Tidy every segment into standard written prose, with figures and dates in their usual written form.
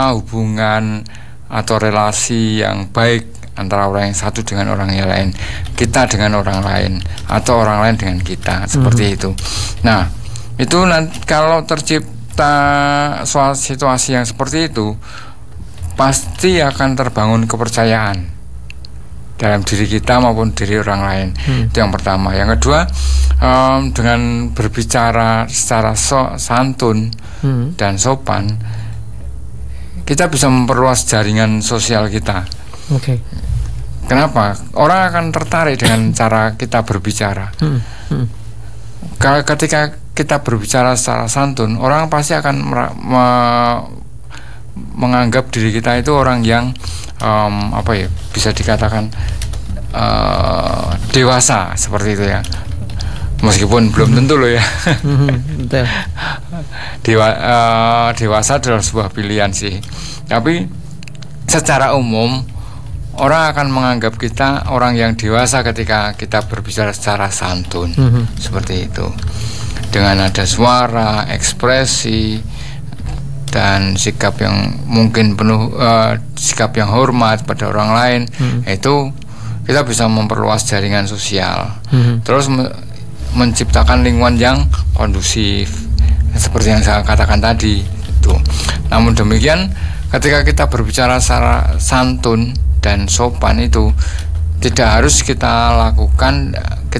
bagaimana hubungan atau relasi yang baik antara orang yang satu dengan orang yang lain, kita dengan orang lain, atau orang lain dengan kita, seperti itu. Nah, itu nanti kalau tercipta suatu situasi yang seperti itu, pasti akan terbangun kepercayaan dalam diri kita maupun diri orang lain. Itu yang pertama. Yang kedua, dengan berbicara secara santun dan sopan, kita bisa memperluas jaringan sosial kita. Kenapa? Orang akan tertarik dengan cara kita berbicara. Kalau ketika kita berbicara secara santun, orang pasti akan menganggap diri kita itu orang yang bisa dikatakan dewasa, seperti itu ya, meskipun belum tentu loh ya. Dewasa adalah sebuah pilihan sih, tapi secara umum orang akan menganggap kita orang yang dewasa ketika kita berbicara secara santun, seperti itu, dengan ada suara, ekspresi, dan sikap yang mungkin penuh sikap yang hormat pada orang lain. Itu kita bisa memperluas jaringan sosial, terus menciptakan lingkungan yang kondusif, seperti yang saya katakan tadi itu. Namun demikian, ketika kita berbicara secara santun dan sopan, itu tidak harus kita lakukan,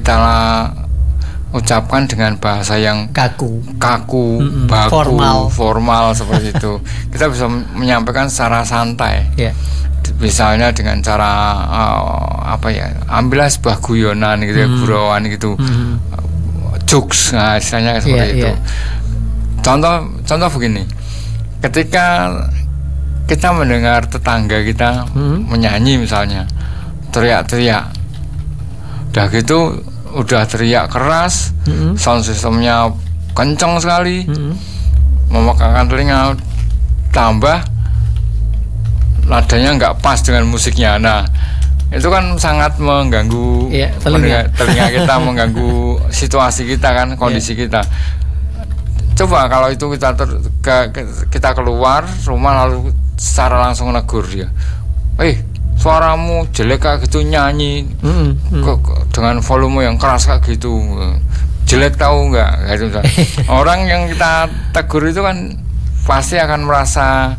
ucapkan dengan bahasa yang kaku, baku, formal seperti itu. Kita bisa menyampaikan secara santai. Misalnya dengan cara ambillah sebuah guyonan gitu ya, gurauan gitu, jokes, nah istilahnya seperti itu. Contoh begini, ketika kita mendengar tetangga kita menyanyi misalnya, teriak-teriak, udah gitu udah teriak keras, sound systemnya kencang sekali, memekakan telinga, tambah nadanya nggak pas dengan musiknya. Nah, itu kan sangat mengganggu telinga kita, mengganggu situasi kita kan, kondisi kita. Coba kalau itu kita keluar rumah lalu secara langsung negur dia, suaramu jelek kayak gitu, nyanyi dengan volume yang keras kayak gitu, jelek tahu nggak gitu. Orang yang kita tegur itu kan pasti akan merasa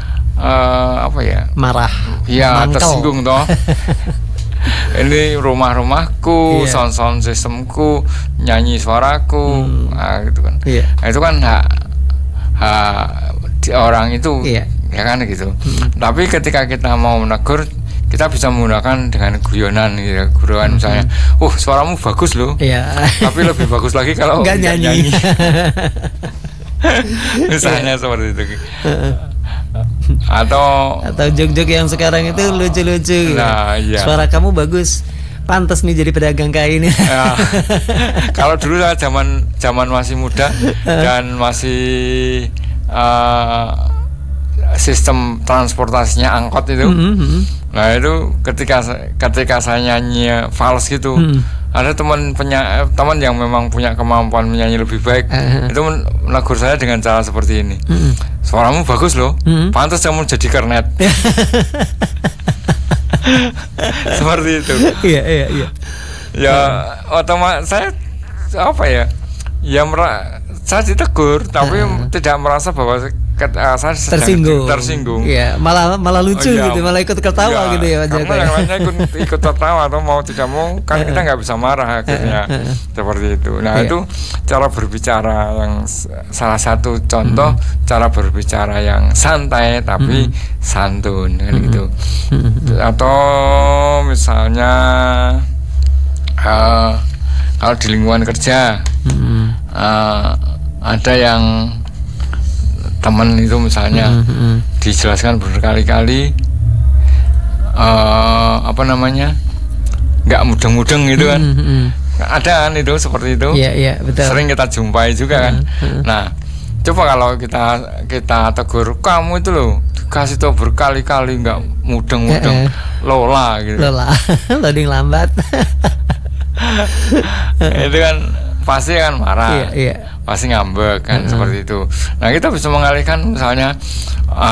marah, tersinggung toh. Ini rumahku, sound sistemku, nyanyi suaraku, gitu kan. Itu kan hak orang itu, ya kan gitu. Tapi ketika kita mau menegur, kita bisa menggunakan dengan guyonan gitu, gurauan misalnya, suaramu bagus loh, tapi lebih bagus lagi kalau nggak nyanyi. Misalnya seperti itu. Atau jok-jok yang sekarang itu lucu-lucu. Nah, iya. Suara kamu bagus, pantas nih jadi pedagang kain. Kalau dulu saya zaman masih muda dan masih sistem transportasinya angkot itu. Nah itu ketika saya nyanyi fals gitu, ada teman yang memang punya kemampuan menyanyi lebih baik, itu menegur saya dengan cara seperti ini, suaramu bagus loh, pantas kamu jadi kernet. Seperti itu. Iya. Ya otomatis saya saya ditegur, tapi tidak merasa bahwa saya tersinggung. Iya, malah lucu gitu, malah ikut ketawa gitu ya. Karena yang lainnya ikut tertawa, atau mau tidak mau kan kita nggak bisa marah akhirnya. Seperti itu. Nah itu cara berbicara yang salah satu contoh cara berbicara yang santai tapi santun kan gitu. Atau misalnya kalau di lingkungan kerja ada yang teman itu misalnya dijelaskan berkali-kali nggak mudeng-mudeng gitu kan. Ada kan itu seperti itu. Iya, betul. Sering kita jumpai juga kan. Nah, coba kalau kita tegur, kamu itu loh dikasih tahu berkali-kali nggak mudeng-mudeng, lola gitu. Loading lambat. Itu kan pasti kan marah. Iya. Pasti ngambek kan, seperti itu. Nah kita bisa mengalihkan misalnya